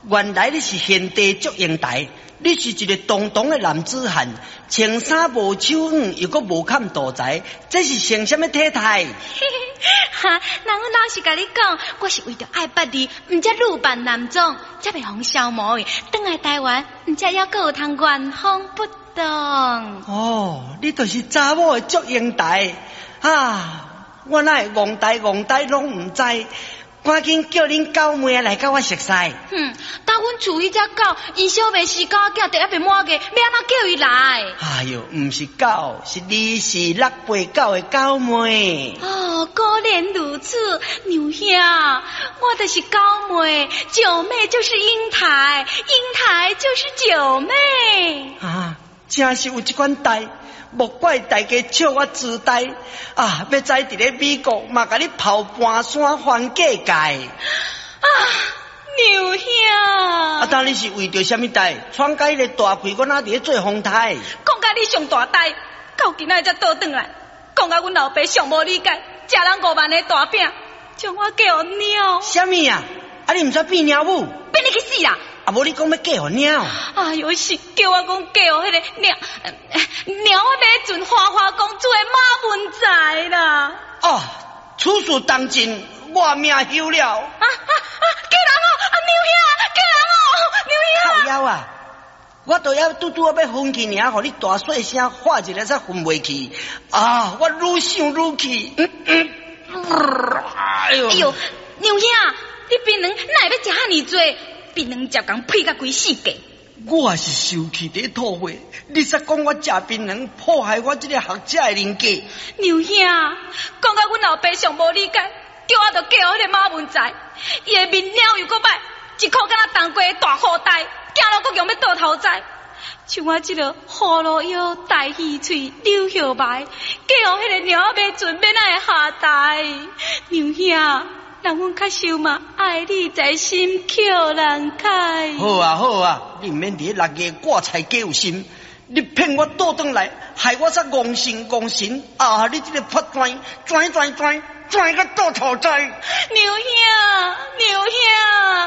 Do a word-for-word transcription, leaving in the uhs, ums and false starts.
原来你是现地祝英台，你是一个当当的男子汉，穿衫无手软，又搁无看大财，这是成什么体态？ 哈，人阮老实甲你讲，我是为着爱捌你，毋则女扮男装，才袂互消磨的。转来台湾，毋则还阁有通原封不动。 哦，你就是查某的祝英台啊！我哪会戆呆戆呆拢毋知，赶紧叫恁狗妹来甲我熟悉。 哼，到阮厝里只狗，因小妹是狗仔囝，第一袂满个，要安怎叫伊来？ 哎哟，毋是狗，是你是六八九的狗妹。 哦，果然如此，娘兄，我就是狗妹，九妹就是英台，英台就是九妹。 啊，真是有这款代。莫怪大家笑我自呆啊！要知伫咧美国嘛，甲你跑半山环界界啊！牛兄啊！当你是为着什么代闯甲迄个大开，我哪伫咧做风台？ 讲甲你上大代，到今仔才倒转来，讲甲阮老爸上无理解，食人五万的大饼，将我嫁互鸟。 什么啊？啊！你毋使变鸟母？ 变你去死啦！ 啊！无你讲要嫁互鸟？ 哎呦，是叫我讲嫁互迄个鸟鸟啊！马俊花花公主的马文才啦！ 哦，此事当真，我命休了。啊啊啊！嫁人哦！啊，牛兄，嫁人哦！牛兄。 靠腰啊！我都要拄拄要分去尔，互你大细声喊一个才分袂去啊！我愈想愈气。嗯嗯。 哎呦！哎呦，牛兄，你槟榔哪会要食遐尼多？槟榔才讲配甲规世界。 我也是受气伫吐血，你煞讲我食槟榔破坏我这个学者的人格。 牛兄，讲到阮老爸上无理解，叫我着嫁互迄个马文才，伊的面了又搁歹，一箍敢若当过的大裤带，行路搁强要倒头栽。像我这个葫芦腰、大细嘴、柳叶眉，嫁互迄个鸟仔马准免哪会下台？牛兄。人阮较秀嘛，爱你在心，扣人开。 好啊好啊，你毋免伫六月挂菜加有心，你骗我倒转来，害我煞戇神戇神啊！你这个破转转转转转个倒头栽。 牛兄，牛兄。